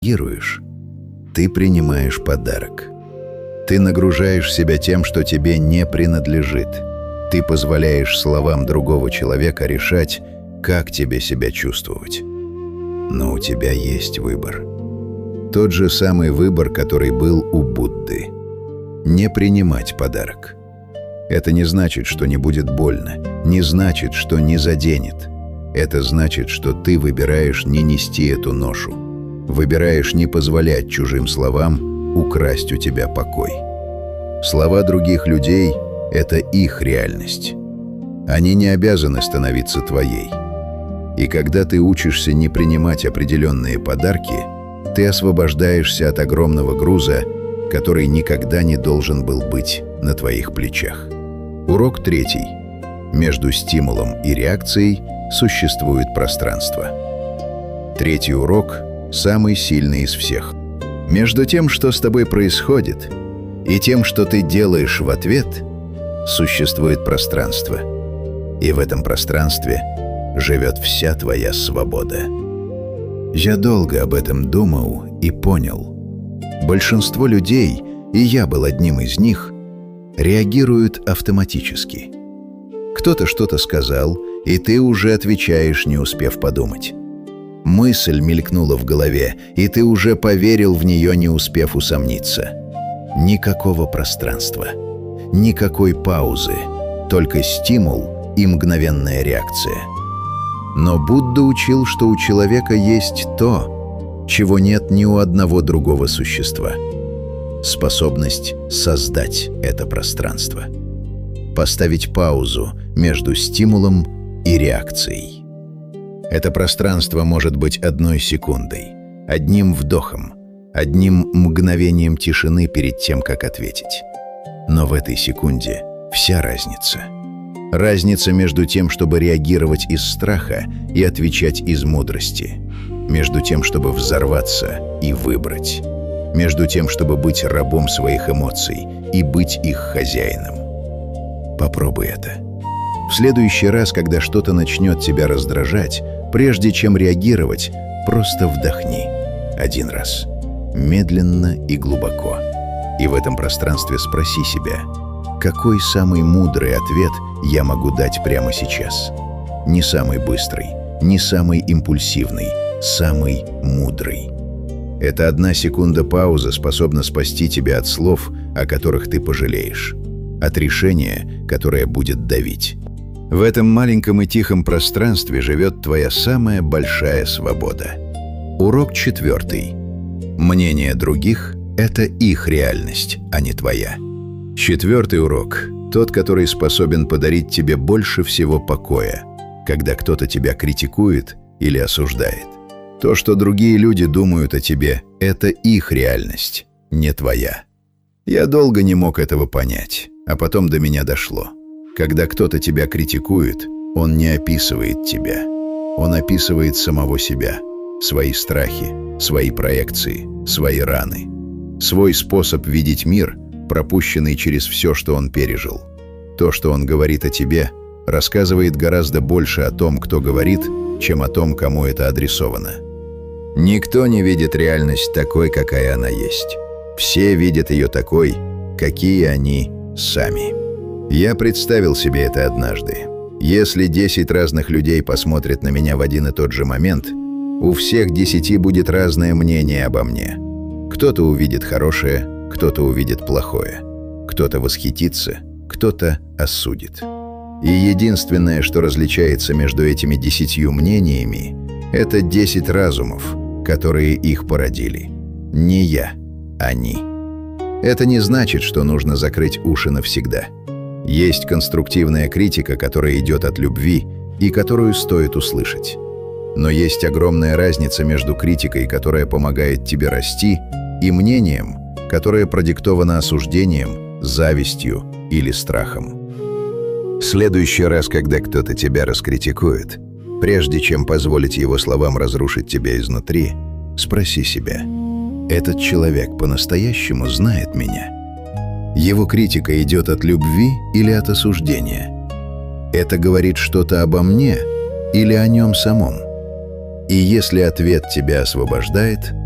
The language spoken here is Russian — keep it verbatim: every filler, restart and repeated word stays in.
реагируешь, ты принимаешь подарок. Ты нагружаешь себя тем, что тебе не принадлежит. Ты позволяешь словам другого человека решать, как тебе себя чувствовать. Но у тебя есть выбор. Тот же самый выбор, который был у Будды. Не принимать подарок. Это не значит, что не будет больно, не значит, что не заденет. Это значит, что ты выбираешь не нести эту ношу. Выбираешь не позволять чужим словам украсть у тебя покой. Слова других людей — это их реальность. Они не обязаны становиться твоей. И когда ты учишься не принимать определенные подарки, ты освобождаешься от огромного груза, который никогда не должен был быть на твоих плечах. Урок третий. Между стимулом и реакцией существует пространство. Третий урок самый сильный из всех. Между тем, что с тобой происходит, и тем, что ты делаешь в ответ, существует пространство. И в этом пространстве живет вся твоя свобода. Я долго об этом думал и понял. Большинство людей, и я был одним из них, реагируют автоматически. Кто-то что-то сказал, и ты уже отвечаешь, не успев подумать. Мысль мелькнула в голове, и ты уже поверил в нее, не успев усомниться. Никакого пространства, никакой паузы, только стимул и мгновенная реакция. Но Будда учил, что у человека есть то, чего нет ни у одного другого существа. Способность создать это пространство. Поставить паузу между стимулом и реакцией. Это пространство может быть одной секундой, одним вдохом, одним мгновением тишины перед тем, как ответить. Но в этой секунде вся разница. Разница между тем, чтобы реагировать из страха и отвечать из мудрости. Между тем, чтобы взорваться и выбрать. Между тем, чтобы быть рабом своих эмоций и быть их хозяином. Попробуй это. В следующий раз, когда что-то начнет тебя раздражать, прежде чем реагировать, просто вдохни. Один раз. Медленно и глубоко. И в этом пространстве спроси себя, какой самый мудрый ответ я могу дать прямо сейчас? Не самый быстрый, не самый импульсивный, самый мудрый. Эта одна секунда паузы способна спасти тебя от слов, о которых ты пожалеешь. От решения, которое будет давить. В этом маленьком и тихом пространстве живет твоя самая большая свобода. Урок четвертый. Мнение других — это их реальность, а не твоя. Четвертый урок — тот, который способен подарить тебе больше всего покоя, когда кто-то тебя критикует или осуждает. То, что другие люди думают о тебе, — это их реальность, не твоя. Я долго не мог этого понять, а потом до меня дошло. Когда кто-то тебя критикует, он не описывает тебя. Он описывает самого себя, свои страхи, свои проекции, свои раны, свой способ видеть мир, пропущенный через все, что он пережил. То, что он говорит о тебе, рассказывает гораздо больше о том, кто говорит, чем о том, кому это адресовано. Никто не видит реальность такой, какая она есть. Все видят ее такой, какие они сами. Я представил себе это однажды. Если десять разных людей посмотрят на меня в один и тот же момент, у всех десяти будет разное мнение обо мне. Кто-то увидит хорошее, кто-то увидит плохое. Кто-то восхитится, кто-то осудит. И единственное, что различается между этими десятью мнениями, это десять разумов, которые их породили. Не я, они. Это не значит, что нужно закрыть уши навсегда. Есть конструктивная критика, которая идет от любви и которую стоит услышать. Но есть огромная разница между критикой, которая помогает тебе расти, и мнением, которое продиктовано осуждением, завистью или страхом. В следующий раз, когда кто-то тебя раскритикует, прежде чем позволить его словам разрушить тебя изнутри, спроси себя, этот человек по-настоящему знает меня? Его критика идет от любви или от осуждения? Это говорит что-то обо мне или о нем самом? И если ответ тебя освобождает,